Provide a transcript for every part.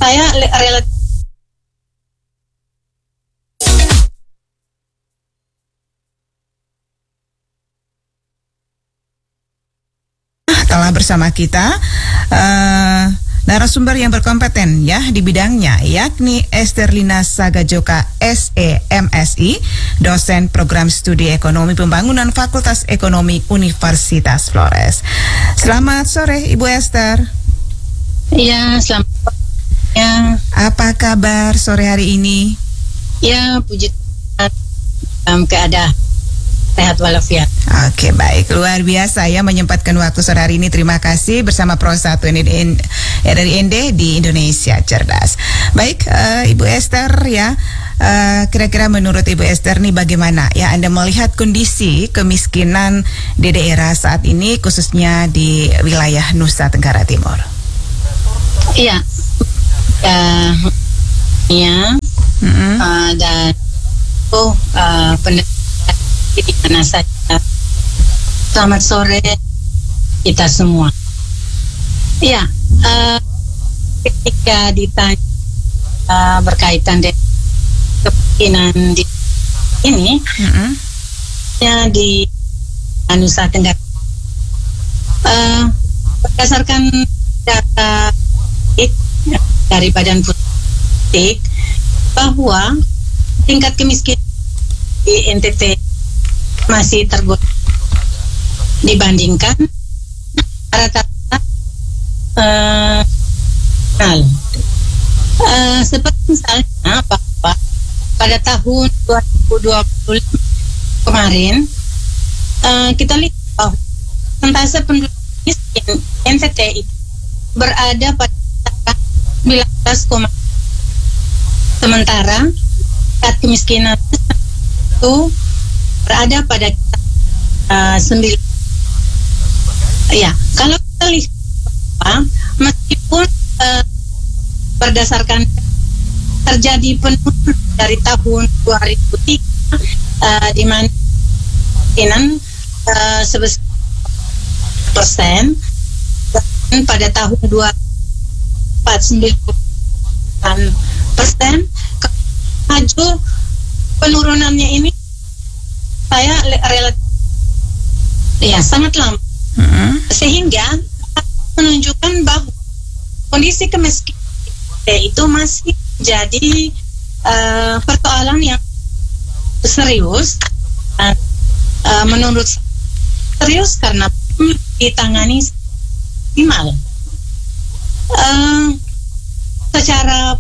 saya relatif telah bersama kita narasumber yang berkompeten ya di bidangnya, yakni Esterlina Sagajoka SEMSI, dosen program studi ekonomi pembangunan Fakultas Ekonomi Universitas Flores. Selamat sore Ibu Esther. ya selamat ya. Apa kabar sore hari ini? Ya, puji Tuhan, dalam keadaan sehat walafiat. Oke, baik, luar biasa ya menyempatkan waktu sore hari ini. Terima kasih bersama Pro 1 dari ND di Indonesia Cerdas. Baik, Ibu Esther ya, kira-kira menurut Ibu Esther nih bagaimana ya Anda melihat kondisi kemiskinan di daerah saat ini, khususnya di wilayah Nusa Tenggara Timur? Iya, dan pendengar di mana saja. Selamat sore kita semua. Ya, ketika ditanya berkaitan dengan kemiskinan di ini, ya di Nusa Tenggara, berdasarkan data dari Badan Pusat bahwa tingkat kemiskinan di NTT masih tergolong dibandingkan rata-rata seperti misalnya bahwa pada tahun 2020 kemarin kita lihat bahwa persentase penduduk miskin NTT itu berada pada 19, sementara tingkat kemiskinan itu berada pada 9. Ya, kalau kita lihat meskipun berdasarkan terjadi penurunan dari tahun 2003 di mana kemiskinan sebesar persen, dan pada tahun 2049%, maju penurunannya ini saya relatif ya sangat lama, sehingga menunjukkan bahwa kondisi kemiskinan itu masih jadi persoalan yang serius, menurut serius karena ditangani optimal. Secara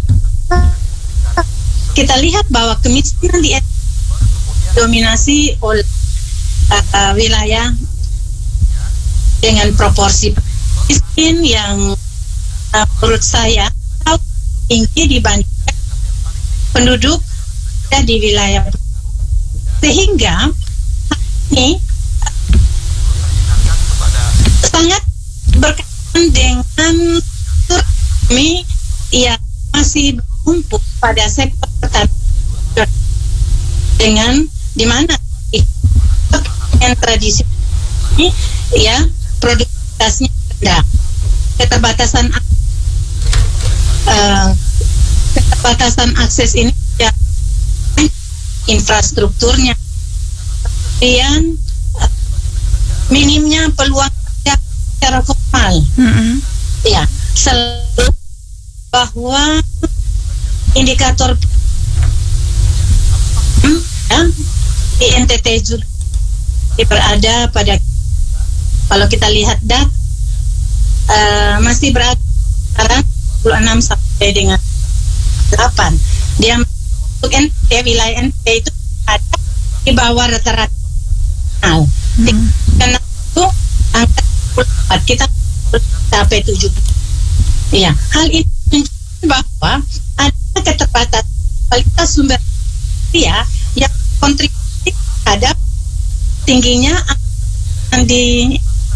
kita lihat bahwa kemiskinan didominasi oleh wilayah dengan proporsi miskin yang menurut saya tinggi dibandingkan penduduk di wilayah, sehingga ini sangat berkaitan dengan ekonomi yang masih bertumpu pada sektor pertanian, dengan di mana yang tradisi ini ya produktivitasnya rendah, keterbatasan akses ini ya, infrastrukturnya, kemudian minimnya peluang kerja secara formal. Ya, selalu bahwa indikator di NTT juga berada pada, kalau kita lihat data masih berada sekarang 26 sampai dengan 8. Dia untuk NTT, wilayah NTT itu ada di bawah rata-rata nasional. Karena itu angka 4 kita sampai 7. Ya, hal ini menunjukkan bahwa ada keterbatasan kualitas sumber daya yang kontribusi terhadap tingginya di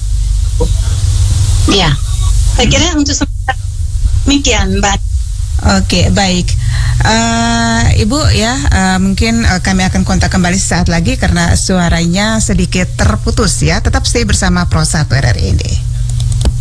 ya. Saya kira untuk sementara demikian, Mbak. Oke, baik. Ibu ya, mungkin kami akan kontak kembali sesaat lagi karena suaranya sedikit terputus ya. Tetap stay bersama Pro 1 RRI.